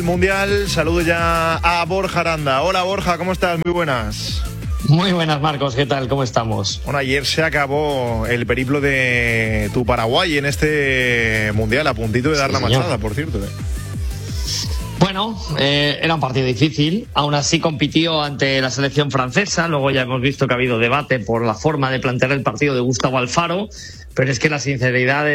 del Mundial. Saludo ya a Borja Aranda. Hola Borja, ¿cómo estás? Muy buenas. Muy buenas, Marcos, ¿qué tal? ¿Cómo estamos? Bueno, ayer se acabó el periplo de tu Paraguay en este Mundial, a puntito de dar la machada, por cierto. Bueno, era un partido difícil, aún así compitió ante la selección francesa, luego ya hemos visto que ha habido debate por la forma de plantear el partido de Gustavo Alfaro, pero es que la sinceridad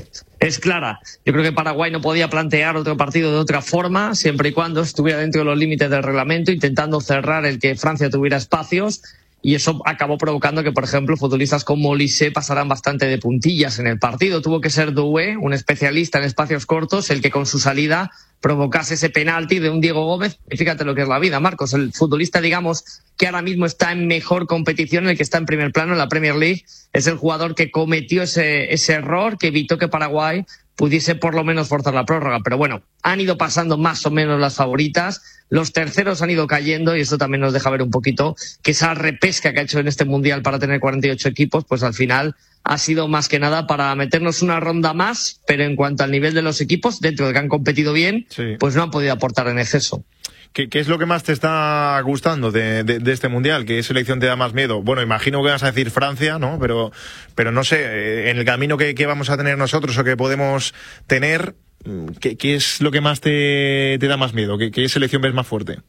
es clara. Yo creo que Paraguay no podía plantear otro partido de otra forma, siempre y cuando estuviera dentro de los límites del reglamento, intentando cerrar el que Francia tuviera espacios, y eso acabó provocando que, por ejemplo, futbolistas como Olise pasaran bastante de puntillas en el partido. Tuvo que ser Doué, un especialista en espacios cortos, el que con su salida provocase ese penalti de un Diego Gómez. Y fíjate lo que es la vida, Marcos, el futbolista, digamos, que ahora mismo está en mejor competición, el que está en primer plano en la Premier League, es el jugador que cometió ese error que evitó que Paraguay pudiese por lo menos forzar la prórroga. Pero bueno, han ido pasando más o menos las favoritas, los terceros han ido cayendo, y esto también nos deja ver un poquito que esa repesca que ha hecho en este Mundial para tener 48 equipos, pues al final ha sido más que nada para meternos una ronda más, pero en cuanto al nivel de los equipos, dentro de que han competido bien, sí, pues no han podido aportar en exceso. ¿Qué es lo que más te está gustando de este Mundial? ¿Qué selección te da más miedo? Bueno, imagino que vas a decir Francia, ¿no? Pero no sé, en el camino que vamos a tener nosotros o que podemos tener, ¿qué es lo que más te da más miedo? ¿Qué selección ves más fuerte?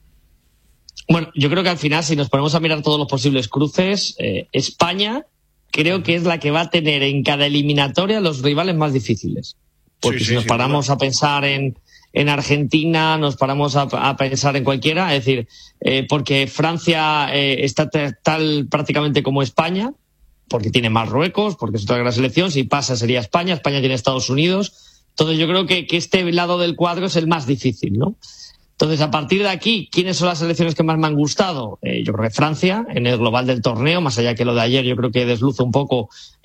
Bueno, yo creo que al final, si nos ponemos a mirar todos los posibles cruces, España creo que es la que va a tener en cada eliminatoria los rivales más difíciles. Porque si nos paramos a pensar en Argentina, nos paramos a pensar en cualquiera, es decir, porque Francia está tal prácticamente como España, porque tiene Marruecos, porque es otra gran selección, si pasa sería España, España tiene Estados Unidos, entonces yo creo que este lado del cuadro es el más difícil, ¿no? Entonces, a partir de aquí, ¿quiénes son las selecciones que más me han gustado? Yo creo que Francia, en el global del torneo, más allá que lo de ayer, yo creo que desluce un poco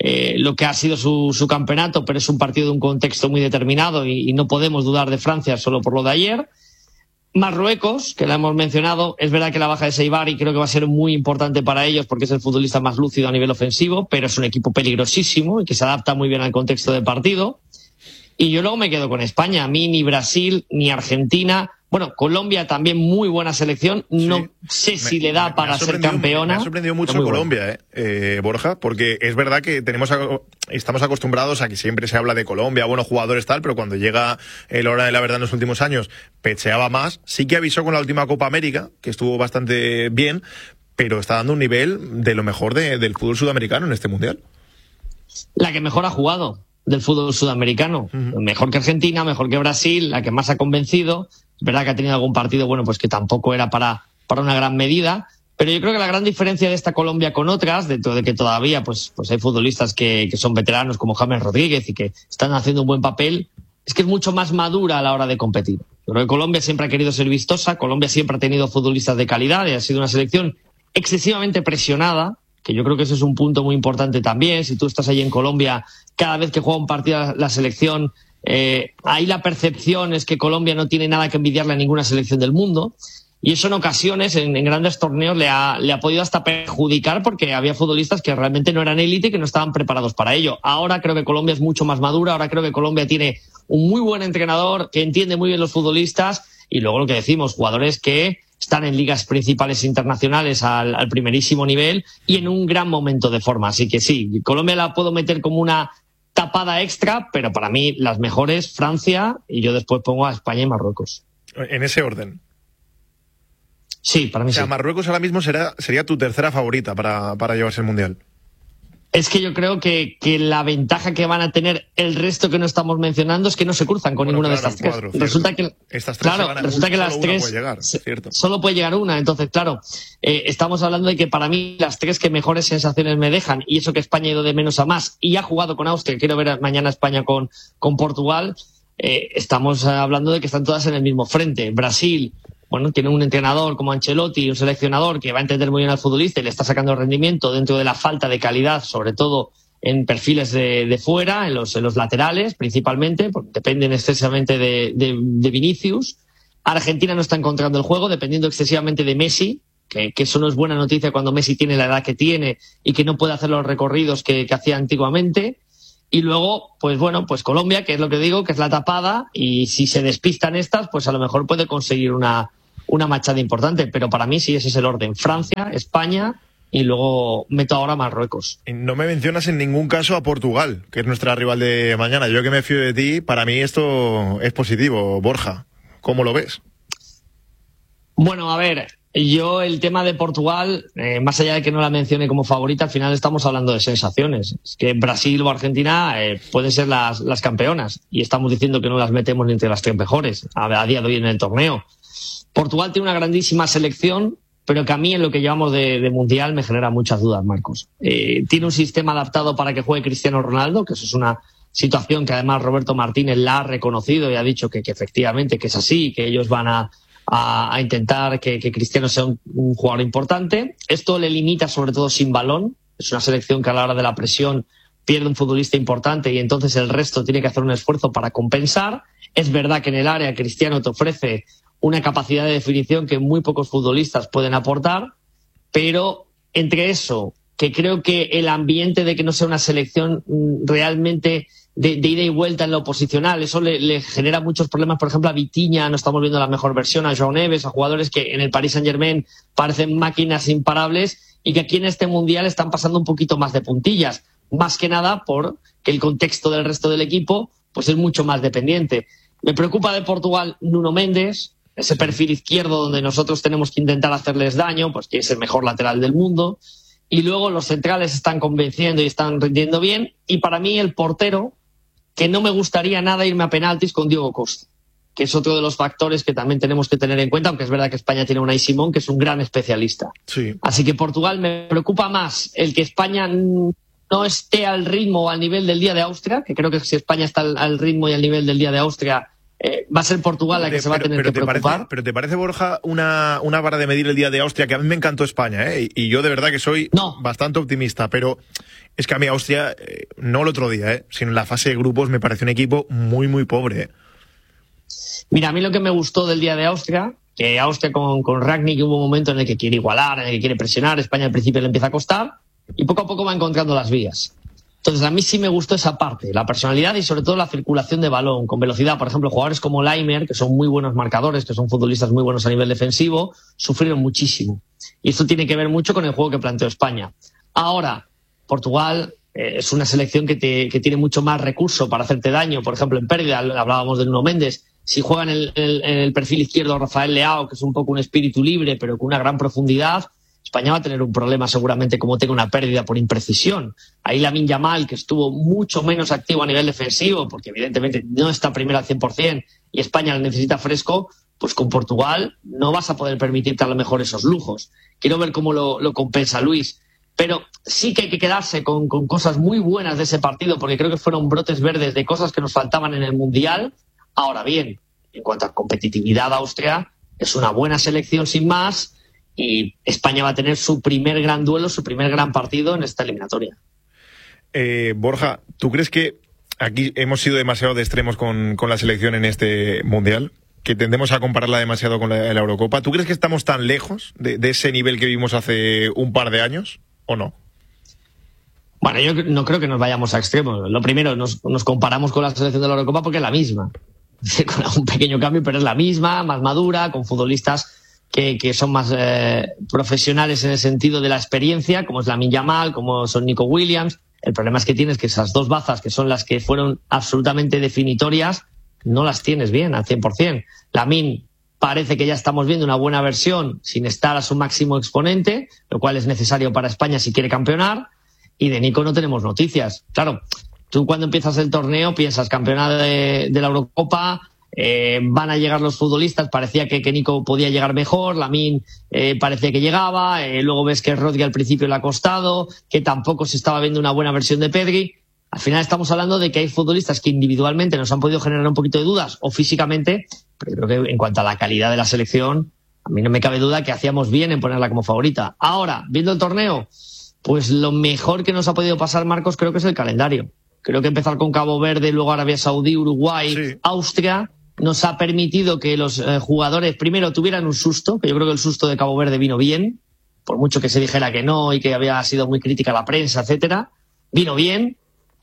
lo que ha sido su campeonato, pero es un partido de un contexto muy determinado y no podemos dudar de Francia solo por lo de ayer. Marruecos, que la hemos mencionado, es verdad que la baja de Seibari creo que va a ser muy importante para ellos porque es el futbolista más lúcido a nivel ofensivo, pero es un equipo peligrosísimo y que se adapta muy bien al contexto del partido. Y yo luego me quedo con España. A mí ni Brasil ni Argentina. Bueno, Colombia también muy buena selección. No sé si le da para ser campeona. Me ha sorprendido mucho Colombia, Borja, porque es verdad que estamos acostumbrados a que siempre se habla de Colombia, buenos jugadores tal, pero cuando llega la hora de la verdad en los últimos años, pecheaba más. Sí que avisó con la última Copa América, que estuvo bastante bien, pero está dando un nivel de lo mejor del fútbol sudamericano en este Mundial. La que mejor ha jugado del fútbol sudamericano. Mejor que Argentina, mejor que Brasil, la que más ha convencido. Es verdad que ha tenido algún partido, bueno, pues que tampoco era para una gran medida, pero yo creo que la gran diferencia de esta Colombia con otras, dentro de que todavía pues hay futbolistas que son veteranos como James Rodríguez y que están haciendo un buen papel, es que es mucho más madura a la hora de competir. Yo creo que Colombia siempre ha querido ser vistosa, Colombia siempre ha tenido futbolistas de calidad y ha sido una selección excesivamente presionada, que yo creo que ese es un punto muy importante también. Si tú estás ahí en Colombia, cada vez que juega un partido la selección, ahí la percepción es que Colombia no tiene nada que envidiarle a ninguna selección del mundo, y eso en ocasiones, en grandes torneos, le ha podido hasta perjudicar porque había futbolistas que realmente no eran élite y que no estaban preparados para ello. Ahora creo que Colombia es mucho más madura, ahora creo que Colombia tiene un muy buen entrenador que entiende muy bien los futbolistas, y luego lo que decimos, jugadores que están en ligas principales internacionales al primerísimo nivel y en un gran momento de forma. Así que sí, Colombia la puedo meter como una tapada extra, pero para mí las mejores, Francia, y yo después pongo a España y Marruecos. ¿En ese orden? Sí, para mí sí. O sea, Marruecos ahora mismo sería tu tercera favorita para llevarse el Mundial. Es que yo creo que la ventaja que van a tener el resto que no estamos mencionando es que no se cruzan con ninguna de estas tres. Resulta que las tres solo puede llegar una. Entonces, claro, estamos hablando de que para mí las tres que mejores sensaciones me dejan, y eso que España ha ido de menos a más y ha jugado con Austria, quiero ver mañana España con Portugal, estamos hablando de que están todas en el mismo frente. Brasil, bueno, tiene un entrenador como Ancelotti, un seleccionador que va a entender muy bien al futbolista y le está sacando rendimiento dentro de la falta de calidad, sobre todo en perfiles de fuera, en los laterales principalmente, porque dependen excesivamente de Vinicius. Argentina no está encontrando el juego, dependiendo excesivamente de Messi, que eso no es buena noticia cuando Messi tiene la edad que tiene y que no puede hacer los recorridos que hacía antiguamente. Y luego, pues bueno, pues Colombia, que es lo que digo, que es la tapada, y si se despistan estas, pues a lo mejor puede conseguir una machada importante. Pero para mí sí, ese es el orden. Francia, España y luego meto ahora Marruecos. No me mencionas en ningún caso a Portugal, que es nuestra rival de mañana. Yo que me fío de ti, para mí esto es positivo. Borja, ¿cómo lo ves? Bueno, a ver, yo el tema de Portugal, más allá de que no la mencione como favorita, al final estamos hablando de sensaciones. Es que Brasil o Argentina pueden ser las campeonas y estamos diciendo que no las metemos ni entre las 3 mejores a día de hoy en el torneo. Portugal tiene una grandísima selección, pero que a mí en lo que llevamos de Mundial me genera muchas dudas, Marcos. Tiene un sistema adaptado para que juegue Cristiano Ronaldo, que eso es una situación que además Roberto Martínez la ha reconocido y ha dicho que efectivamente que es así, que ellos van a intentar que Cristiano sea un jugador importante. Esto le limita sobre todo sin balón. Es una selección que a la hora de la presión pierde un futbolista importante y entonces el resto tiene que hacer un esfuerzo para compensar. Es verdad que en el área Cristiano te ofrece una capacidad de definición que muy pocos futbolistas pueden aportar, pero entre eso, que creo que el ambiente de que no sea una selección realmente de ida y vuelta en lo posicional, eso le genera muchos problemas, por ejemplo a Vitinha, no estamos viendo la mejor versión, a João Neves, a jugadores que en el Paris Saint-Germain parecen máquinas imparables y que aquí en este Mundial están pasando un poquito más de puntillas, más que nada porque el contexto del resto del equipo pues es mucho más dependiente. Me preocupa de Portugal Nuno Mendes, ese perfil izquierdo donde nosotros tenemos que intentar hacerles daño, pues que es el mejor lateral del mundo, y luego los centrales están convenciendo y están rindiendo bien, y para mí el portero, que no me gustaría nada irme a penaltis con Diego Costa, que es otro de los factores que también tenemos que tener en cuenta, aunque es verdad que España tiene a Unai Simón, que es un gran especialista. Sí. Así que Portugal me preocupa más el que España no esté al ritmo o al nivel del día de Austria, que creo que si España está al ritmo y al nivel del día de Austria, va a ser Portugal la que se va a tener que preocupar. ¿Pero te parece, Borja, una vara de medir el día de Austria? Que a mí me encantó España, y yo de verdad que soy bastante optimista, pero es que a mí Austria, no el otro día, sino en la fase de grupos, me parece un equipo muy, muy pobre. Mira, a mí lo que me gustó del día de Austria, que Austria con Rangnick hubo un momento en el que quiere igualar, en el que quiere presionar, España al principio le empieza a costar, y poco a poco va encontrando las vías. Entonces, a mí sí me gustó esa parte, la personalidad y sobre todo la circulación de balón con velocidad. Por ejemplo, jugadores como Laimer, que son muy buenos marcadores, que son futbolistas muy buenos a nivel defensivo, sufrieron muchísimo. Y esto tiene que ver mucho con el juego que planteó España. Ahora, Portugal es una selección que tiene mucho más recurso para hacerte daño. Por ejemplo, en pérdida, hablábamos de Nuno Mendes. Si juega en el perfil izquierdo Rafael Leao, que es un poco un espíritu libre, pero con una gran profundidad, España va a tener un problema seguramente como tenga una pérdida por imprecisión. Ahí Lamine Yamal, que estuvo mucho menos activo a nivel defensivo, porque evidentemente no está primero al 100% y España lo necesita fresco, pues con Portugal no vas a poder permitirte a lo mejor esos lujos. Quiero ver cómo lo compensa Luis. Pero sí que hay que quedarse con cosas muy buenas de ese partido, porque creo que fueron brotes verdes de cosas que nos faltaban en el Mundial. Ahora bien, en cuanto a competitividad, Austria es una buena selección sin más, y España va a tener su primer gran duelo, su primer gran partido en esta eliminatoria. Borja, ¿tú crees que aquí hemos sido demasiado de extremos con la selección en este Mundial? Que tendemos a compararla demasiado con la Eurocopa. ¿Tú crees que estamos tan lejos de ese nivel que vimos hace un par de años o no? Bueno, yo no creo que nos vayamos a extremos. Lo primero, nos comparamos con la selección de la Eurocopa porque es la misma. Con un pequeño cambio, pero es la misma, más madura, con futbolistas que son más profesionales en el sentido de la experiencia, como es Lamine Yamal, como son Nico Williams. El problema es que tienes que esas dos bazas, que son las que fueron absolutamente definitorias, no las tienes bien al 100%. Lamine parece que ya estamos viendo una buena versión sin estar a su máximo exponente, lo cual es necesario para España si quiere campeonar, y de Nico no tenemos noticias. Claro, tú cuando empiezas el torneo piensas campeonato de la Eurocopa, van a llegar los futbolistas, parecía que Nico podía llegar mejor, Lamine parecía que llegaba, luego ves que Rodri al principio le ha costado, que tampoco se estaba viendo una buena versión de Pedri. Al final estamos hablando de que hay futbolistas que individualmente nos han podido generar un poquito de dudas o físicamente, pero creo que en cuanto a la calidad de la selección, a mí no me cabe duda que hacíamos bien en ponerla como favorita. Ahora, viendo el torneo, pues lo mejor que nos ha podido pasar, Marcos, creo que es el calendario. Creo que empezar con Cabo Verde, luego Arabia Saudí, Uruguay, sí, Austria, nos ha permitido que los jugadores primero tuvieran un susto, que yo creo que el susto de Cabo Verde vino bien, por mucho que se dijera que no y que había sido muy crítica la prensa, etcétera, vino bien.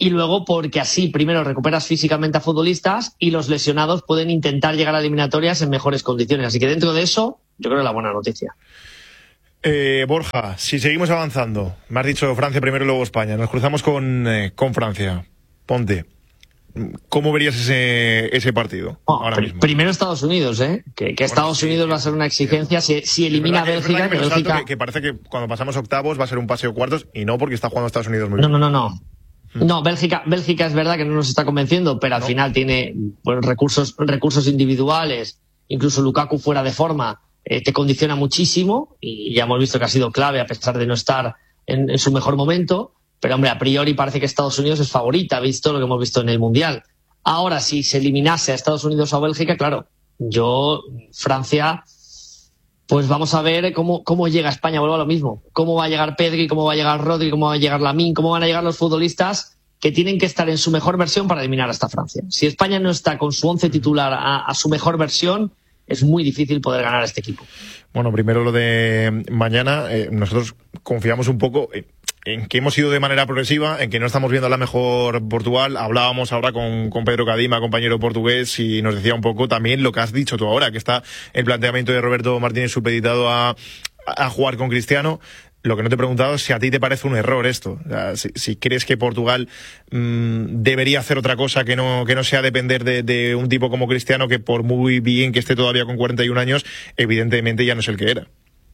y luego porque así primero recuperas físicamente a futbolistas y los lesionados pueden intentar llegar a eliminatorias en mejores condiciones. Así que dentro de eso, yo creo que es la buena noticia. Borja, si seguimos avanzando, me has dicho Francia primero y luego España, nos cruzamos con Francia. Ponte, ¿cómo verías ese partido ahora mismo? Primero Estados Unidos, que Estados Unidos va a ser una exigencia si elimina a Bélgica. Que parece que cuando pasamos octavos va a ser un paseo cuartos y no porque está jugando Estados Unidos muy bien. No, Bélgica es verdad que no nos está convenciendo, pero al final tiene recursos individuales, incluso Lukaku fuera de forma, te condiciona muchísimo y ya hemos visto que ha sido clave a pesar de no estar en su mejor momento. Pero, hombre, a priori parece que Estados Unidos es favorita, visto lo que hemos visto en el Mundial. Ahora, si se eliminase a Estados Unidos o a Bélgica, claro, Francia, pues vamos a ver cómo llega a España, vuelvo a lo mismo. Cómo va a llegar Pedri, cómo va a llegar Rodri, cómo va a llegar Lamine, cómo van a llegar los futbolistas que tienen que estar en su mejor versión para eliminar a esta Francia. Si España no está con su 11 titular a su mejor versión, es muy difícil poder ganar a este equipo. Bueno, primero lo de mañana. Nosotros confiamos un poco en que hemos ido de manera progresiva, en que no estamos viendo la mejor Portugal. Hablábamos ahora con Pedro Cadima, compañero portugués, y nos decía un poco también lo que has dicho tú ahora, que está el planteamiento de Roberto Martínez supeditado a jugar con Cristiano. Lo que no te he preguntado es si a ti te parece un error esto. O sea, si crees que Portugal debería hacer otra cosa que no sea depender de un tipo como Cristiano, que por muy bien que esté todavía con 41 años, evidentemente ya no es el que era.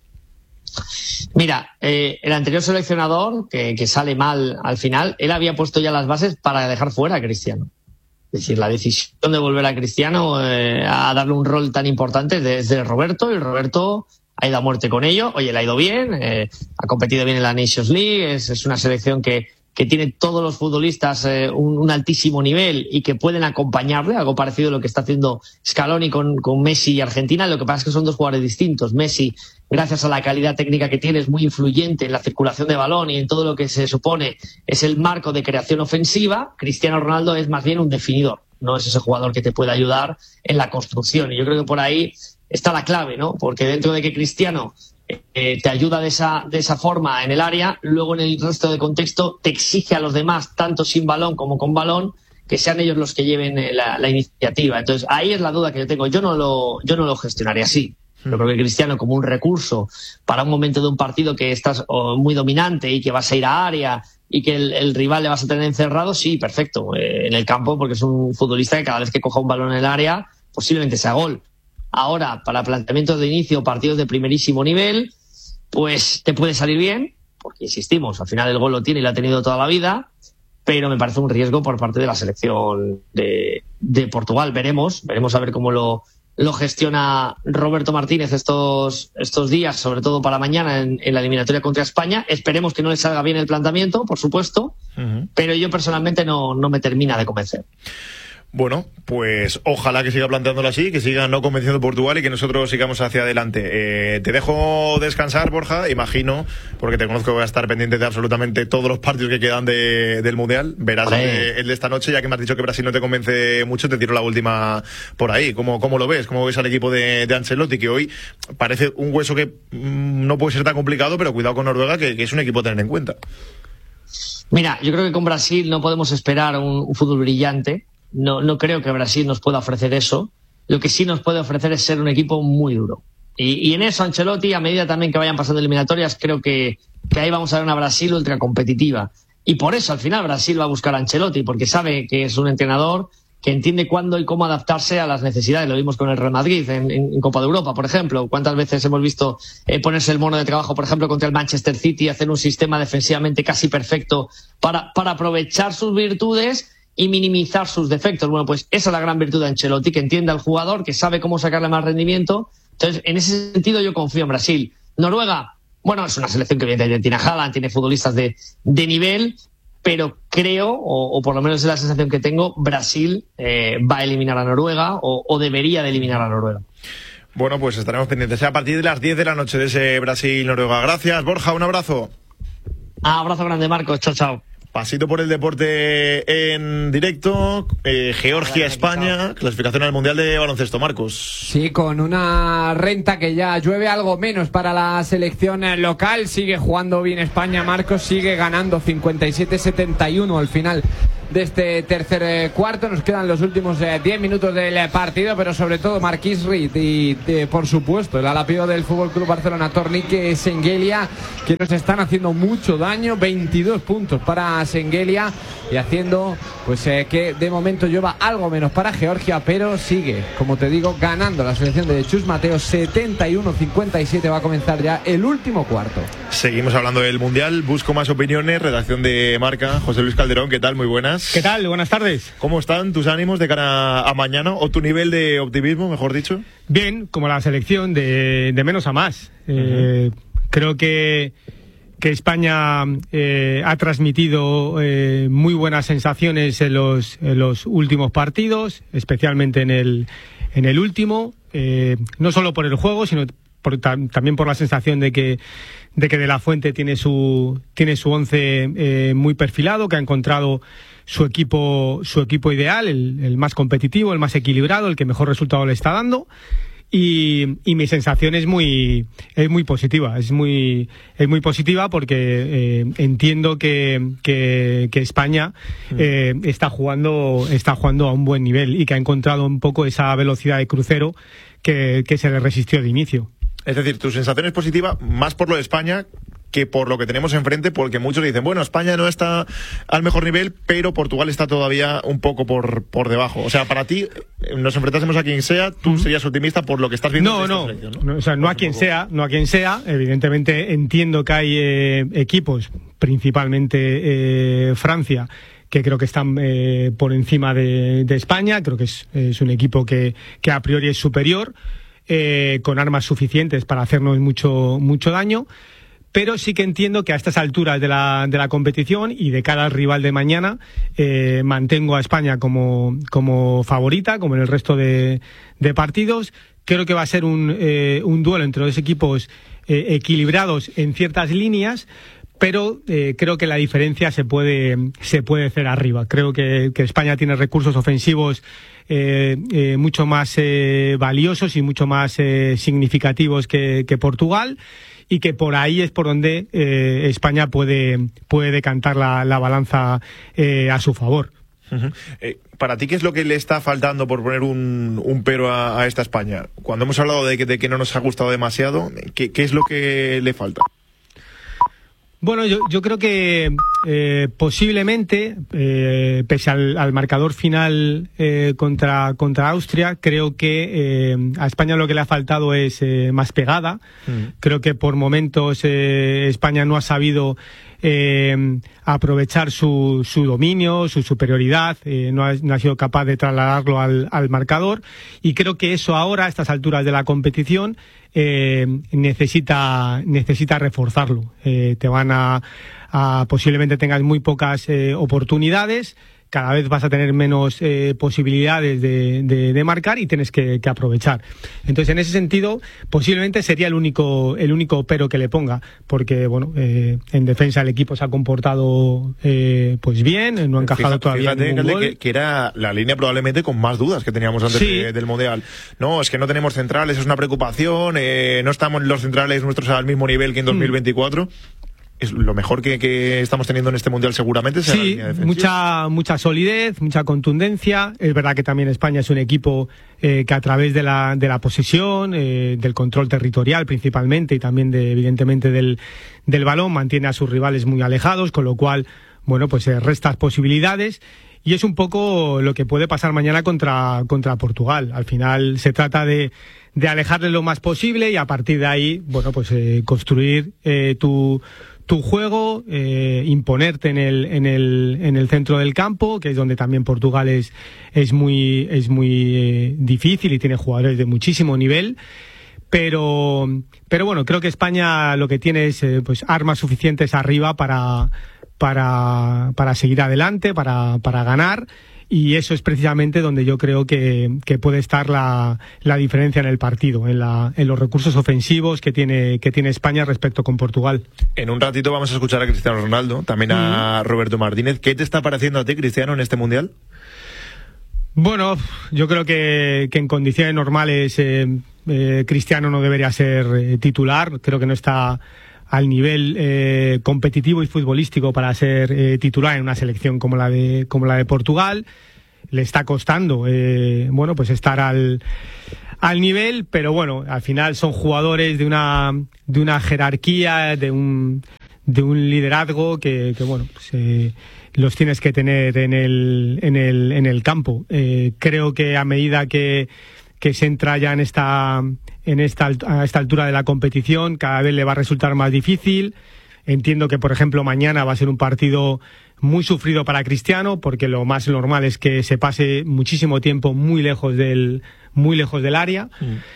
Mira, el anterior seleccionador, que sale mal al final, él había puesto ya las bases para dejar fuera a Cristiano. Es decir, la decisión de volver a Cristiano a darle un rol tan importante es de Roberto, y Roberto ha ido a muerte con ello. Oye, le ha ido bien, ha competido bien en la Nations League, es una selección que tiene todos los futbolistas un altísimo nivel y que pueden acompañarle, algo parecido a lo que está haciendo Scaloni con Messi y Argentina. Lo que pasa es que son dos jugadores distintos. Messi, gracias a la calidad técnica que tiene, es muy influyente en la circulación de balón y en todo lo que se supone es el marco de creación ofensiva. Cristiano Ronaldo es más bien un definidor, no es ese jugador que te puede ayudar en la construcción. Y yo creo que por ahí está la clave, ¿no? Porque dentro de que Cristiano te ayuda de esa forma en el área, luego en el resto de contexto te exige a los demás, tanto sin balón como con balón, que sean ellos los que lleven la iniciativa. Entonces ahí es la duda que yo tengo. Yo no lo gestionaría así. Yo creo que Cristiano, como un recurso para un momento de un partido que estás muy dominante y que vas a ir a área y que el rival le vas a tener encerrado, sí, perfecto, en el campo, porque es un futbolista que cada vez que coja un balón en el área posiblemente sea gol. Ahora, para planteamientos de inicio, partidos de primerísimo nivel, pues te puede salir bien, porque insistimos, al final el gol lo tiene y lo ha tenido toda la vida, pero me parece un riesgo por parte de la selección de Portugal. Veremos a ver cómo lo gestiona Roberto Martínez estos días, sobre todo para mañana en la eliminatoria contra España. Esperemos que no le salga bien el planteamiento, por supuesto, pero yo personalmente no me termina de convencer. Bueno, pues ojalá que siga planteándolo así, que siga no convenciendo Portugal y que nosotros sigamos hacia adelante. Te dejo descansar, Borja, imagino, porque te conozco que voy a estar pendiente de absolutamente todos los partidos que quedan del Mundial. Verás el de esta noche, ya que me has dicho que Brasil no te convence mucho, te tiro la última por ahí. ¿Cómo lo ves? ¿Cómo ves al equipo de Ancelotti, que hoy parece un hueso que no puede ser tan complicado, pero cuidado con Noruega, que es un equipo a tener en cuenta? Mira, yo creo que con Brasil no podemos esperar un fútbol brillante. No creo que Brasil nos pueda ofrecer eso. Lo que sí nos puede ofrecer es ser un equipo muy duro. Y en eso Ancelotti, a medida también que vayan pasando eliminatorias, creo que ahí vamos a ver una Brasil ultra competitiva. Y por eso al final Brasil va a buscar a Ancelotti, porque sabe que es un entrenador que entiende cuándo y cómo adaptarse a las necesidades. Lo vimos con el Real Madrid en Copa de Europa, por ejemplo. ¿Cuántas veces hemos visto ponerse el mono de trabajo, por ejemplo, contra el Manchester City, hacer un sistema defensivamente casi perfecto para aprovechar sus virtudes y minimizar sus defectos? Bueno, pues esa es la gran virtud de Ancelotti, que entiende al jugador, que sabe cómo sacarle más rendimiento. Entonces, en ese sentido yo confío en Brasil. Noruega, bueno, es una selección que evidentemente tiene a Haaland, tiene futbolistas de nivel, pero creo, o por lo menos es la sensación que tengo, Brasil va a eliminar a Noruega o debería de eliminar a Noruega. Bueno, pues estaremos pendientes a partir de las 10 de la noche de ese Brasil-Noruega. Gracias, Borja, un abrazo. Abrazo grande, Marcos. Chao, chao. Pasito por el deporte en directo. Georgia-España, clasificación al Mundial de Baloncesto, Marcos. Sí, con una renta que ya llueve algo menos para la selección local. Sigue jugando bien España, Marcos, sigue ganando 57-71 al final de este tercer cuarto. Nos quedan los últimos 10 minutos del partido, pero sobre todo Marquís Reed y por supuesto el alapido del FC Barcelona, Tornique Shengelia, que nos están haciendo mucho daño. 22 puntos para Shengelia y haciendo pues que de momento lleva algo menos para Georgia, pero sigue, como te digo, ganando la selección de Chus Mateo 71-57. Va a comenzar ya el último cuarto. Seguimos hablando del Mundial, busco más opiniones, redacción de Marca. José Luis Calderón, ¿qué tal? Muy buenas. ¿Qué tal? Buenas tardes. ¿Cómo están tus ánimos de cara a mañana, o tu nivel de optimismo, mejor dicho? Bien, como la selección, de menos a más. Creo que España ha transmitido muy buenas sensaciones en los últimos partidos, especialmente en el último, no solo por el juego, sino también por la sensación de que De La Fuente tiene su once muy perfilado, que ha encontrado su equipo ideal, el más competitivo, el más equilibrado, el que mejor resultado le está dando. Y mi sensación es muy positiva, es muy positiva porque entiendo que España está jugando a un buen nivel y que ha encontrado un poco esa velocidad de crucero que se le resistió de inicio. Es decir, tu sensación es positiva más por lo de España que por lo que tenemos enfrente, porque muchos dicen, bueno, España no está al mejor nivel, pero Portugal está todavía un poco por debajo. O sea, para ti, nos enfrentásemos a quien sea, tú serías optimista por lo que estás viendo en esta selección, ¿no? O sea, no a quien sea. Evidentemente entiendo que hay equipos, principalmente Francia, que creo que están por encima de España. Creo que es un equipo que a priori es superior, con armas suficientes para hacernos mucho daño. Pero sí que entiendo que a estas alturas de la competición y de cara al rival de mañana, mantengo a España como favorita, como en el resto de partidos. Creo que va a ser un duelo entre dos equipos equilibrados en ciertas líneas, pero creo que la diferencia se puede hacer arriba. Creo que España tiene recursos ofensivos mucho más valiosos y mucho más significativos que Portugal, y que por ahí es por donde España puede decantar la balanza a su favor. Para ti, ¿qué es lo que le está faltando, por poner un pero a esta España? Cuando hemos hablado de que no nos ha gustado demasiado, ¿qué es lo que le falta? Bueno, yo creo que posiblemente, pese al marcador final contra Austria, creo que a España lo que le ha faltado es más pegada. Creo que por momentos España no ha sabido aprovechar su dominio, su superioridad, no ha sido capaz de trasladarlo al marcador, y creo que eso ahora, a estas alturas de la competición, necesita reforzarlo. Te van a posiblemente tengas muy pocas oportunidades, cada vez vas a tener menos posibilidades de marcar y tienes que aprovechar. Entonces, en ese sentido, posiblemente sería el único pero que le ponga, porque bueno, en defensa el equipo se ha comportado pues bien, no ha encajado todavía ningún gol. Que era la línea probablemente con más dudas que teníamos antes del Mundial. No, es que no tenemos centrales, es una preocupación, no estamos los centrales nuestros al mismo nivel que en 2024. Es lo mejor que estamos teniendo en este Mundial, seguramente. Será la línea defensiva. mucha solidez, mucha contundencia. Es verdad que también España es un equipo que a través de la posesión, del control territorial principalmente, y también evidentemente del balón, mantiene a sus rivales muy alejados, con lo cual, bueno, pues restas posibilidades. Y es un poco lo que puede pasar mañana contra Portugal. Al final se trata de alejarle lo más posible, y a partir de ahí, bueno, pues construir tu juego, imponerte en el centro del campo, que es donde también Portugal es muy difícil y tiene jugadores de muchísimo nivel. Pero bueno, creo que España lo que tiene es pues armas suficientes arriba para seguir adelante, para ganar. Y eso es precisamente donde yo creo que puede estar la diferencia en el partido, en los recursos ofensivos que tiene España respecto con Portugal. En un ratito vamos a escuchar a Cristiano Ronaldo, también a Roberto Martínez. ¿Qué te está pareciendo a ti, Cristiano, en este Mundial? Bueno, yo creo que en condiciones normales Cristiano no debería ser titular. Creo que no está al nivel competitivo y futbolístico para ser titular en una selección como la de Portugal. Le está costando bueno, pues estar al nivel, pero bueno, al final son jugadores de una jerarquía, de un liderazgo que bueno, pues, los tienes que tener en el campo. Creo que a medida que se entra ya a esta altura de la competición, cada vez le va a resultar más difícil. Entiendo que, por ejemplo, mañana va a ser un partido muy sufrido para Cristiano, porque lo más normal es que se pase muchísimo tiempo muy lejos del área.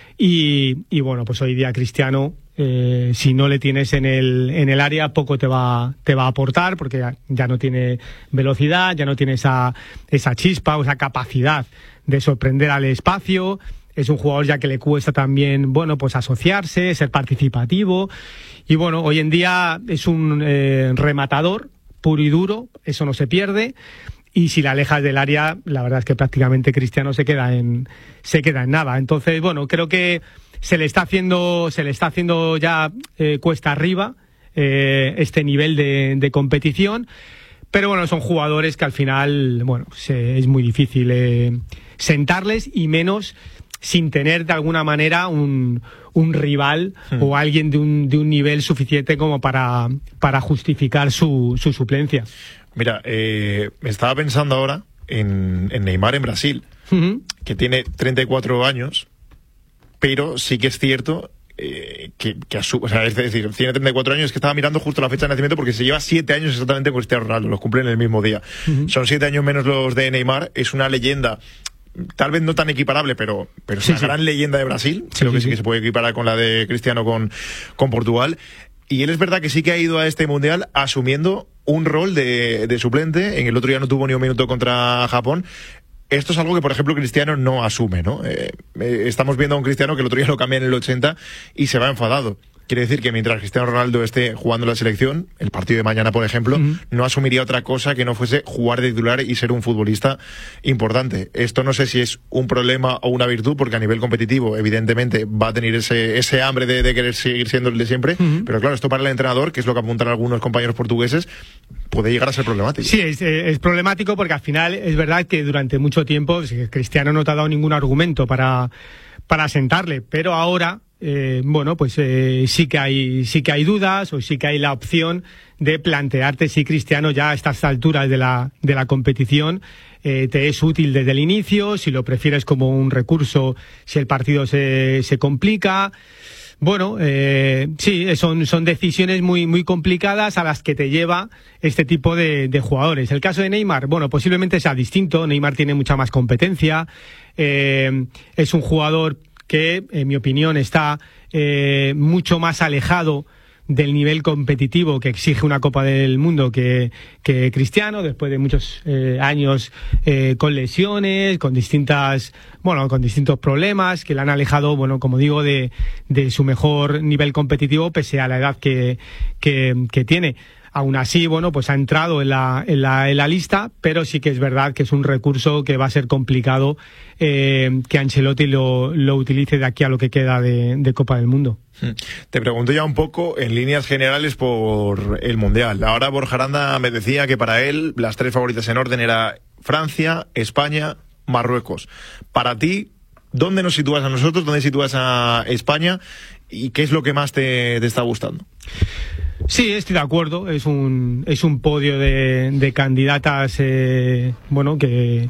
Y bueno, pues hoy día Cristiano, si no le tienes en el área, poco te va a aportar, porque ya no tiene velocidad, ya no tiene esa chispa o esa capacidad de sorprender al espacio. Es un jugador ya que le cuesta también, bueno, pues asociarse, ser participativo. Y bueno, hoy en día es un rematador puro y duro, eso no se pierde. Y si la alejas del área, la verdad es que prácticamente Cristiano se queda en nada. Entonces, bueno, creo que se le está haciendo ya cuesta arriba este nivel de competición. Pero bueno, son jugadores que al final, bueno, es muy difícil sentarles, y menos sin tener de alguna manera un rival o alguien de un nivel suficiente como para justificar su suplencia. Mira, me estaba pensando ahora en Neymar en Brasil, que tiene 34 años, pero sí que es cierto o sea, es decir, tiene 34 años, que estaba mirando justo la fecha de nacimiento, porque se lleva 7 años exactamente con Cristiano Ronaldo, los cumplen el mismo día. Son 7 años menos los de Neymar. Es una leyenda, tal vez no tan equiparable, pero es una gran leyenda de Brasil. Creo que sí que se puede equiparar con la de Cristiano con Portugal. Y él es verdad que sí que ha ido a este mundial asumiendo un rol de suplente. En el otro día no tuvo ni un minuto contra Japón. Esto es algo que, por ejemplo, Cristiano no asume, ¿no? Estamos viendo a un Cristiano que el otro día lo cambia en el 80 y se va enfadado. Quiere decir que mientras Cristiano Ronaldo esté jugando la selección, el partido de mañana, por ejemplo, no asumiría otra cosa que no fuese jugar de titular y ser un futbolista importante. Esto no sé si es un problema o una virtud, porque a nivel competitivo, evidentemente, va a tener ese hambre de querer seguir siendo el de siempre. Pero claro, esto para el entrenador, que es lo que apuntan algunos compañeros portugueses, puede llegar a ser problemático. Sí, es problemático, porque al final es verdad que durante mucho tiempo Cristiano no te ha dado ningún argumento para sentarle, pero ahora bueno, pues sí que hay dudas, o sí que hay la opción de plantearte si Cristiano ya a estas alturas de la competición te es útil desde el inicio, si lo prefieres como un recurso si el partido se complica. Bueno, sí, son decisiones muy, muy complicadas a las que te lleva este tipo de jugadores. El caso de Neymar, bueno, posiblemente sea distinto. Neymar tiene mucha más competencia, es un jugador que, en mi opinión, está mucho más alejado del nivel competitivo que exige una Copa del Mundo que Cristiano, después de muchos años con lesiones, con distintos problemas que le han alejado, bueno, como digo, de su mejor nivel competitivo, pese a la edad que tiene. Aún así, bueno, pues ha entrado en la lista, pero sí que es verdad que es un recurso que va a ser complicado que Ancelotti lo utilice de aquí a lo que queda de Copa del Mundo. Te pregunto ya un poco en líneas generales por el Mundial. Ahora Borja Aranda me decía que para él las 3 favoritas en orden era Francia, España, Marruecos. Para ti, ¿dónde nos sitúas a nosotros? ¿Dónde sitúas a España? ¿Y qué es lo que más te está gustando? Sí, estoy de acuerdo. Es un podio de candidatas, bueno, que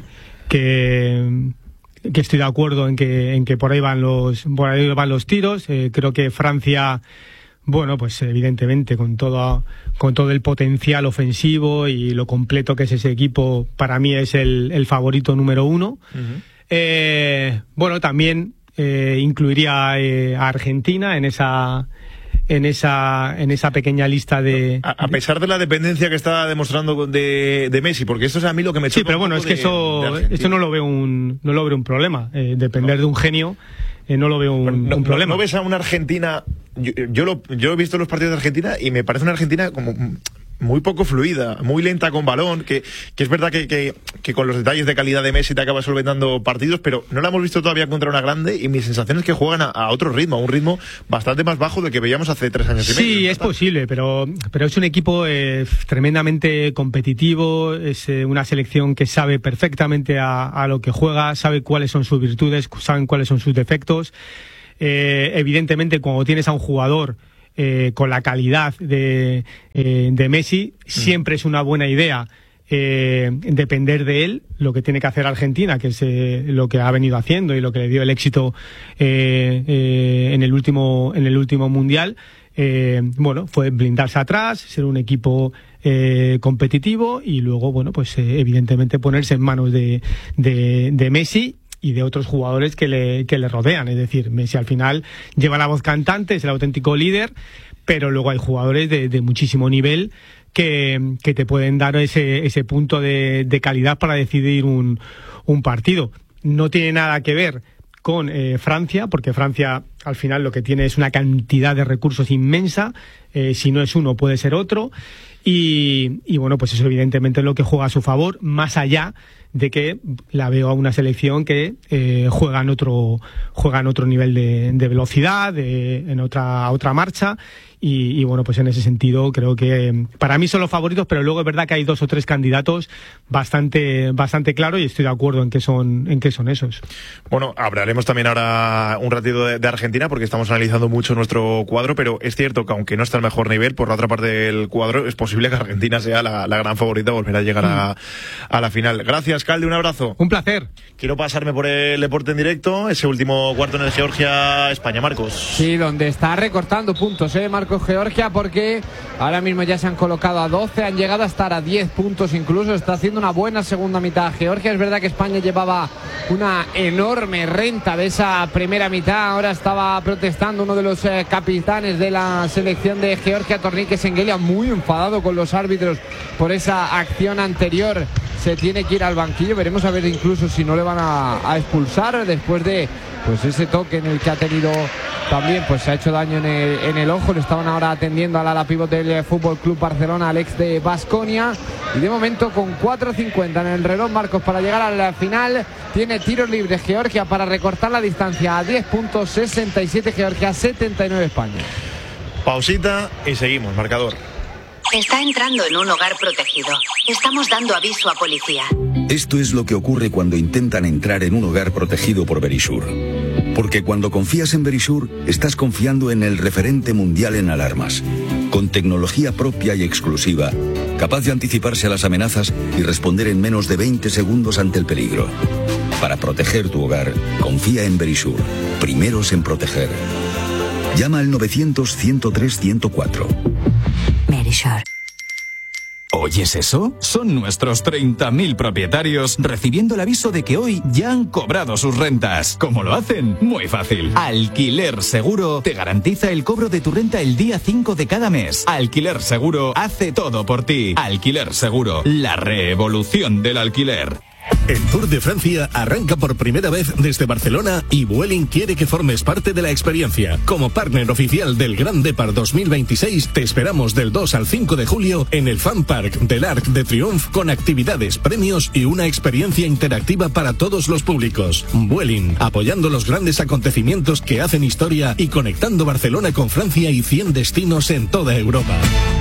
estoy de acuerdo en que por ahí van los tiros. Creo que Francia, bueno, pues evidentemente con todo el potencial ofensivo y lo completo que es ese equipo, para mí es el favorito número 1. Bueno, también incluiría a Argentina en esa pequeña lista a pesar de la dependencia que está demostrando de Messi, porque eso es a mí lo que me choca. Sí, pero bueno, es que esto no lo veo un problema. Depender de un genio, no lo veo un problema. ¿No ves a una Argentina? Yo he visto los partidos de Argentina y me parece una Argentina como muy poco fluida, muy lenta con balón, que es verdad que con los detalles de calidad de Messi te acaba solventando partidos, pero no la hemos visto todavía contra una grande, y mi sensación es que juegan a otro ritmo, a un ritmo bastante más bajo del que veíamos hace 3 años y medio. Sí, es posible, pero es un equipo tremendamente competitivo, es una selección que sabe perfectamente a lo que juega, sabe cuáles son sus virtudes, saben cuáles son sus defectos. Evidentemente, cuando tienes a un jugador con la calidad de Messi, siempre es una buena idea depender de él. Lo que tiene que hacer Argentina, que es lo que ha venido haciendo y lo que le dio el éxito en el último mundial, fue blindarse atrás, ser un equipo competitivo, y luego evidentemente ponerse en manos de Messi y de otros jugadores que le rodean. Es decir, Messi al final lleva la voz cantante, es el auténtico líder, pero luego hay jugadores de muchísimo nivel que te pueden dar ese punto de calidad para decidir un partido. No tiene nada que ver con Francia, porque Francia al final lo que tiene es una cantidad de recursos inmensa. Si no es uno, puede ser otro, y eso evidentemente es lo que juega a su favor, más allá de que la veo a una selección que juega en otro nivel de velocidad, en otra marcha, y en ese sentido creo que para mí son los favoritos, pero luego es verdad que hay 2 o 3 candidatos bastante claros, y estoy de acuerdo en que son esos. Bueno, hablaremos también ahora un ratito de Argentina, porque estamos analizando mucho nuestro cuadro, pero es cierto que aunque no está al mejor nivel, por la otra parte del cuadro es posible que Argentina sea la gran favorita, volver a llegar a la final. Gracias, Calde, un abrazo. Un placer. Quiero pasarme por el deporte en directo, ese último cuarto en el Georgia-España. Marcos. Sí, donde está recortando puntos, Marcos, Georgia, porque ahora mismo ya se han colocado a 12, han llegado a estar a 10 puntos incluso, está haciendo una buena segunda mitad Georgia. Es verdad que España llevaba una enorme renta de esa primera mitad, ahora estaba protestando uno de los capitanes de la selección de Georgia, Tornique Şengelya, muy enfadado con los árbitros por esa acción anterior. Se tiene que ir al banquillo, veremos a ver incluso si no le van a expulsar después de ese toque en el que ha tenido también, se ha hecho daño en el ojo. Le estaban ahora atendiendo al ala pívot del Fútbol Club Barcelona, al ex de Baskonia, y de momento con 4:50 en el reloj, Marcos, para llegar al final. Tiene tiros libres Georgia para recortar la distancia a 10 puntos, 67 Georgia, 79 España. Pausita y seguimos, marcador. Está entrando en un hogar protegido. Estamos dando aviso a policía. Esto es lo que ocurre cuando intentan entrar en un hogar protegido por Verisure. Porque cuando confías en Verisure, estás confiando en el referente mundial en alarmas. Con tecnología propia y exclusiva, capaz de anticiparse a las amenazas y responder en menos de 20 segundos ante el peligro. Para proteger tu hogar, confía en Verisure. Primeros en proteger. Llama al 900-103-104. Verisure. ¿Oyes eso? Son nuestros 30.000 propietarios recibiendo el aviso de que hoy ya han cobrado sus rentas. ¿Cómo lo hacen? Muy fácil. Alquiler Seguro te garantiza el cobro de tu renta el día 5 de cada mes. Alquiler Seguro hace todo por ti. Alquiler Seguro, la revolución del alquiler. El Tour de Francia arranca por primera vez desde Barcelona y Vueling quiere que formes parte de la experiencia. Como partner oficial del Grand Depart 2026, te esperamos del 2 al 5 de julio en el Fan Park del Arc de Triomphe con actividades, premios y una experiencia interactiva para todos los públicos. Vueling, apoyando los grandes acontecimientos que hacen historia y conectando Barcelona con Francia y 100 destinos en toda Europa.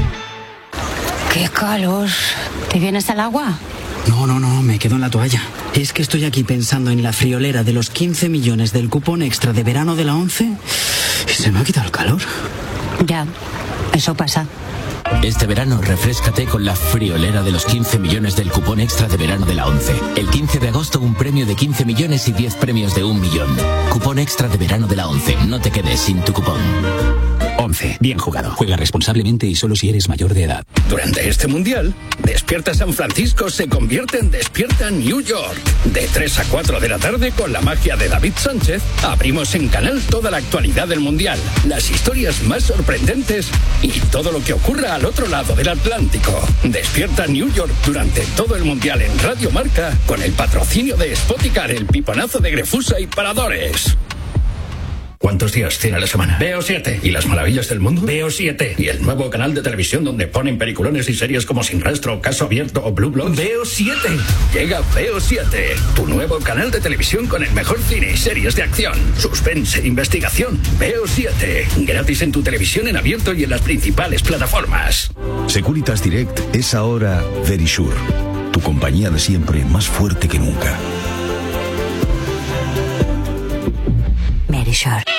¡Qué calor! ¿Te vienes al agua? No, me quedo en la toalla. Es que estoy aquí pensando en la friolera de los 15 millones del cupón extra de verano de la 11 y se me ha quitado el calor. Ya, eso pasa. Este verano refréscate con la friolera de los 15 millones del cupón extra de verano de la 11. El 15 de agosto un premio de 15 millones y 10 premios de 1 millón. Cupón extra de verano de la 11. No te quedes sin tu cupón. 11. Bien jugado. Juega responsablemente y solo si eres mayor de edad. Durante este mundial, Despierta San Francisco se convierte en Despierta New York. De 3 a 4 de la tarde, con la magia de David Sánchez, abrimos en Canal toda la actualidad del mundial, las historias más sorprendentes y todo lo que ocurra al otro lado del Atlántico. Despierta New York durante todo el mundial en Radio Marca, con el patrocinio de Spoticar, el piponazo de Grefusa y Paradores. ¿Cuántos días tiene la semana? Veo 7. ¿Y las maravillas del mundo? Veo 7. ¿Y el nuevo canal de televisión donde ponen peliculones y series como Sin Rastro, Caso Abierto o Blue Bloods? Veo 7. Llega Veo 7, tu nuevo canal de televisión con el mejor cine y series de acción, suspense, investigación. Veo 7. Gratis en tu televisión en abierto y en las principales plataformas. Securitas Direct es ahora Verisure, tu compañía de siempre más fuerte que nunca. Verisure.